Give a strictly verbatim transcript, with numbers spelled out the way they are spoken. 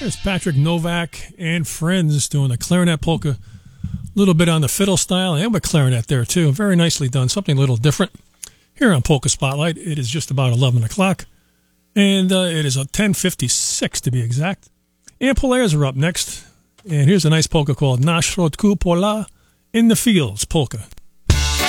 There's Patrick Novak and friends doing a clarinet polka. A little bit on the fiddle style and with clarinet there too. Very nicely done. Something a little different. Here on Polka Spotlight, it is just about eleven o'clock. And uh, it is a ten fifty-six to be exact. And Polaires are up next. And here's a nice polka called Na Środku Pola, in the Fields polka.